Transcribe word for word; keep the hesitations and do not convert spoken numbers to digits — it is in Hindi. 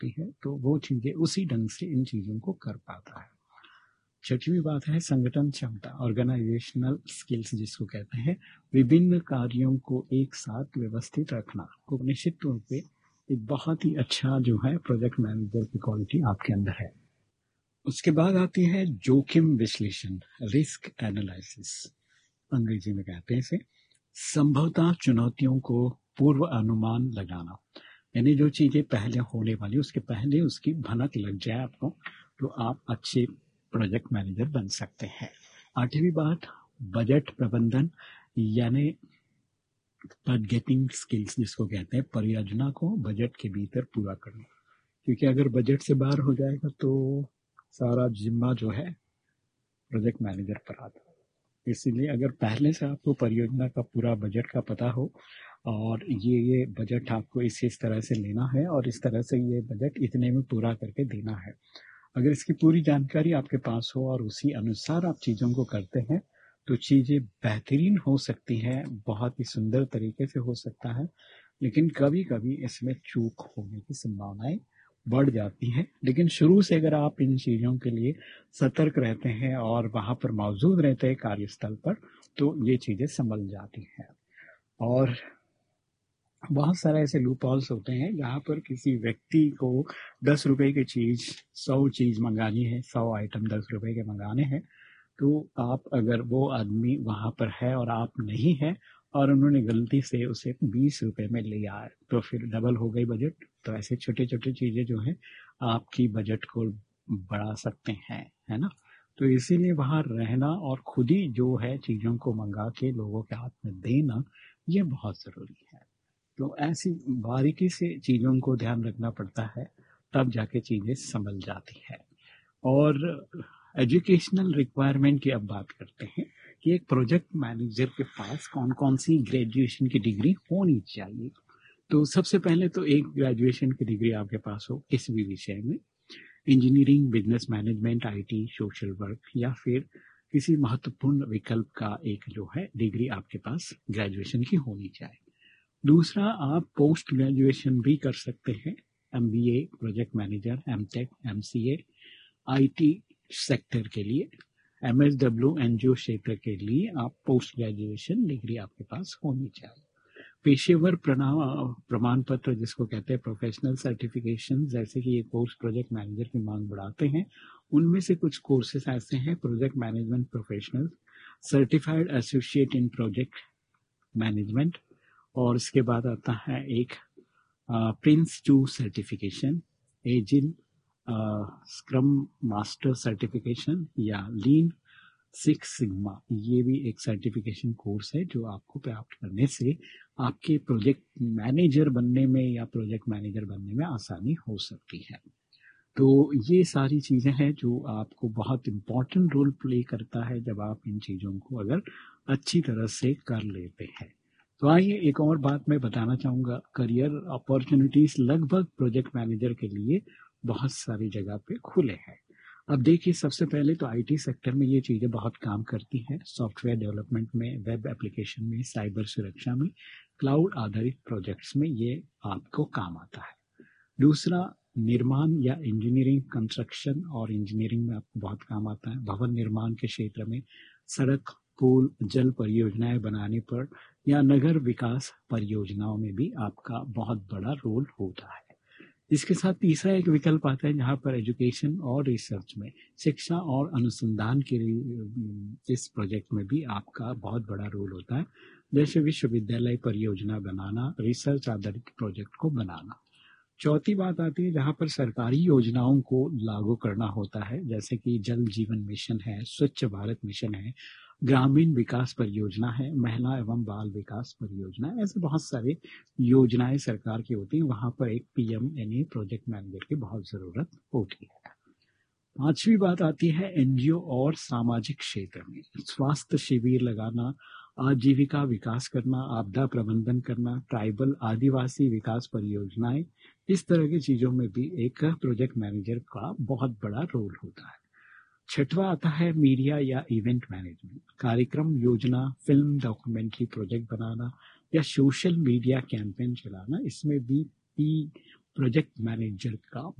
होती है, तो वो चीज़ें उसी ढंग से इन चीज़ों को कर पाता है। छठवीं बात है संगठन क्षमता, ऑर्गेनाइजेशनल स्किल्स जिसको कहते हैं, विभिन्न कार्यों को एक साथ व्यवस्थित रखना को निश्चित तौर पे एक बहुत ही अच्छा जो है प्रोजेक्ट मैनेजर की क्वालिटी आपके अंदर है। उसके बाद आती है जोखिम विश्लेषण, रिस्क एनालिसिस अंग्रेजी में कहते हैं इसे। संभवतः चुनौतियों को पूर्व अनुमान लगाना, यानी जो चीजें पहले होने वाली उसके पहले उसकी भनक लग जाए आपको, तो आप अच्छे प्रोजेक्ट मैनेजर बन सकते हैं। आठवीं बात बजट प्रबंधन, यानी बजटिंग स्किल्स जिसको कहते हैं, परियोजना को बजट के भीतर पूरा करना, क्योंकि अगर बजट से बाहर हो जाएगा तो सारा जिम्मा जो है प्रोजेक्ट मैनेजर पर आता है। इसीलिए अगर पहले से आपको परियोजना का पूरा बजट का पता हो और ये ये बजट आपको इस इस तरह से लेना है और इस तरह से ये बजट इतने में पूरा करके देना है, अगर इसकी पूरी जानकारी आपके पास हो और उसी अनुसार आप चीज़ों को करते हैं तो चीज़ें बेहतरीन हो सकती हैं, बहुत ही सुंदर तरीके से हो सकता है। लेकिन कभी कभी इसमें चूक होने की संभावनाएं बढ़ जाती हैं, लेकिन शुरू से अगर आप इन चीज़ों के लिए सतर्क रहते हैं और वहाँ पर मौजूद रहते हैं कार्यस्थल पर, तो ये चीज़ें संभल जाती हैं। और बहुत सारे ऐसे लूप हॉल्स होते हैं जहाँ पर किसी व्यक्ति को दस रुपए की चीज सौ चीज मंगानी है, सौ आइटम दस रुपए के मंगाने हैं, तो आप अगर वो आदमी वहां पर है और आप नहीं है और उन्होंने गलती से उसे बीस रुपए में लिया है, तो फिर डबल हो गई बजट। तो ऐसे छोटे छोटे चीजें जो है आपकी बजट को बढ़ा सकते हैं, है ना। तो इसीलिए वहां रहना और खुद ही जो है चीजों को मंगा के लोगों के हाथ में देना, ये बहुत जरूरी है। तो ऐसी बारीकी से चीज़ों को ध्यान रखना पड़ता है, तब जाके चीज़ें संभल जाती है। और एजुकेशनल रिक्वायरमेंट की अब बात करते हैं कि एक प्रोजेक्ट मैनेजर के पास कौन कौन सी ग्रेजुएशन की डिग्री होनी चाहिए। तो सबसे पहले तो एक ग्रेजुएशन की डिग्री आपके पास हो किसी भी विषय में, engineering, business management, IT, social work, या फिर किसी महत्वपूर्ण विकल्प का एक जो है डिग्री आपके पास ग्रेजुएशन की होनी चाहिए। दूसरा, आप पोस्ट ग्रेजुएशन भी कर सकते हैं, MBA, project manager, MTech, MCA, IT sector के लिए, एमएसडब्ल्यू, एनजीओ क्षेत्र के लिए आप पोस्ट ग्रेजुएशन डिग्री आपके पास होनी चाहिए। पेशेवर प्रमाण पत्र जिसको कहते हैं प्रोफेशनल सर्टिफिकेशन, जैसे कि ये कोर्स प्रोजेक्ट मैनेजर की मांग बढ़ाते हैं, उनमें से कुछ कोर्सेस ऐसे हैं, project management professional, certified associate इन प्रोजेक्ट मैनेजमेंट, और इसके बाद आता है एक Prince to certification, agile scrum master certification, या लीन सिक्स सिग्मा, ये भी एक सर्टिफिकेशन कोर्स है जो आपको प्राप्त करने से आपके प्रोजेक्ट मैनेजर बनने में या प्रोजेक्ट मैनेजर बनने में आसानी हो सकती है। तो ये सारी चीज़ें हैं जो आपको बहुत इम्पोर्टेंट रोल प्ले करता है जब आप इन चीज़ों को अगर अच्छी तरह से कर लेते हैं। तो आइए एक और बात मैं बताना चाहूँगा, करियर अपॉर्चुनिटीज लगभग प्रोजेक्ट मैनेजर के लिए बहुत सारी जगह पे खुले हैं। अब देखिए, सबसे पहले तो आईटी सेक्टर में ये चीज़ें बहुत काम करती हैं, सॉफ्टवेयर डेवलपमेंट में, वेब एप्लीकेशन में, साइबर सुरक्षा में, क्लाउड आधारित प्रोजेक्ट्स में ये आपको काम आता है। दूसरा, निर्माण या इंजीनियरिंग, कंस्ट्रक्शन और इंजीनियरिंग में आपको बहुत काम आता है। भवन निर्माण के क्षेत्र में, सड़क, पुल, जल परियोजनाएं बनाने पर, या नगर विकास परियोजनाओं में भी आपका बहुत बड़ा रोल होता है। इसके साथ तीसरा एक विकल्प आता है जहाँ पर एजुकेशन और रिसर्च में, शिक्षा और अनुसंधान के लिए इस प्रोजेक्ट में भी आपका बहुत बड़ा रोल होता है, जैसे विश्वविद्यालय परियोजना बनाना, रिसर्च आधारित प्रोजेक्ट को बनाना। चौथी बात आती है जहाँ पर सरकारी योजनाओं को लागू करना होता है, जैसे कि जल जीवन मिशन है, स्वच्छ भारत मिशन है, ग्रामीण विकास परियोजना है, महिला एवं बाल विकास परियोजना, ऐसे बहुत सारे योजनाएं सरकार की होती हैं। वहां पर एक पीएम यानी प्रोजेक्ट मैनेजर की बहुत जरूरत होती है। पांचवी बात आती है एनजीओ और सामाजिक क्षेत्र में, स्वास्थ्य शिविर लगाना, आजीविका विकास करना, आपदा प्रबंधन करना, ट्राइबल आदिवासी विकास परियोजनाएं, इस तरह की चीजों में भी एक प्रोजेक्ट मैनेजर का बहुत बड़ा रोल होता है। छठवा आता है मीडिया या इवेंट मैनेजमेंट, कार्यक्रम योजना, फिल्म, डॉक्यूमेंट्री प्रोजेक्ट बनाना या सोशल मीडिया कैंपेन चलाना, इसमें भी पी प्रोजेक्ट मैनेजर का